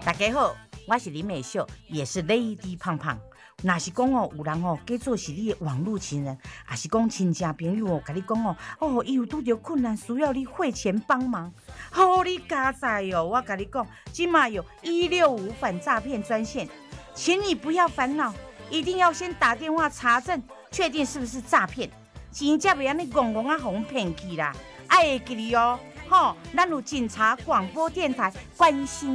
大家好，我是林美秀，也是 Lady 胖胖。若是讲哦，有人哦，假做是你的网络情人，还是讲亲戚朋友哦，甲你讲哦，伊有拄着困难，需要你汇钱帮忙，你加载哦！我甲你讲，今嘛有165反诈骗专线，请你不要烦恼，一定要先打电话查证，确定是不是诈骗，钱才袂安尼戆戆啊，互骗去啦！爱会记哩哦，咱有警察广播电台关心。